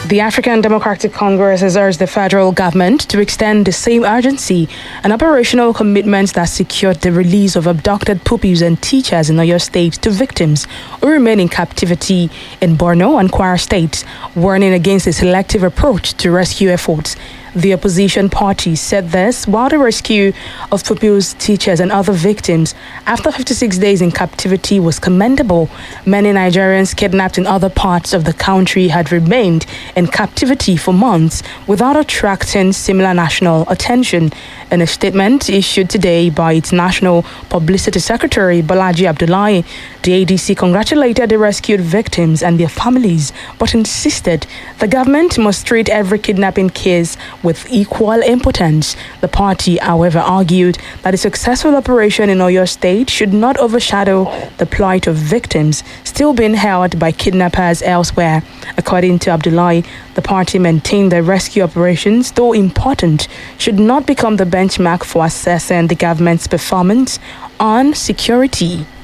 The African Democratic Congress has urged the federal government to extend the same urgency and operational commitments that secured the release of abducted pupils and teachers in Oyo State to victims who remain in captivity in Borno and Kwara states, warning against a selective approach to rescue efforts. The opposition party said this while the rescue of pupils, teachers, and other victims after 56 days in captivity was commendable. Many Nigerians kidnapped in other parts of the country had remained in captivity for months without attracting similar national attention. In a statement issued today by its National Publicity Secretary, Bolaji Abdullahi, the ADC congratulated the rescued victims and their families, but insisted the government must treat every kidnapping case with equal importance. The party, however, argued that a successful operation in Oyo State should not overshadow the plight of victims still being held by kidnappers elsewhere. According to Abdullahi, the party maintained that rescue operations, though important, should not become the benchmark for assessing the government's performance on security.